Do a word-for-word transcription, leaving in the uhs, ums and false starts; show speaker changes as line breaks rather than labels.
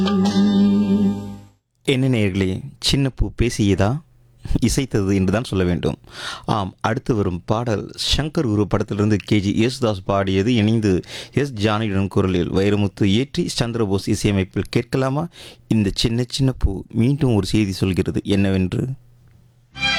என்ன நேயர்களே, சின்ன பூ பேசியதா இசைத்தது என்றுதான் சொல்ல வேண்டும். ஆம், அடுத்து வரும் பாடல் ஷங்கர் குரு படத்திலிருந்து கேஜி யேசுதாஸ் பாடியது, இணைந்து எஸ் ஜானகியுடன் குரலில் வைரமுத்து இயற்றி சந்திரபோஸ் இசையமைப்பில். கேட்கலாமா? இந்த சின்ன சின்ன பூ மீண்டும் ஒரு செய்தி சொல்கிறது என்னவென்று.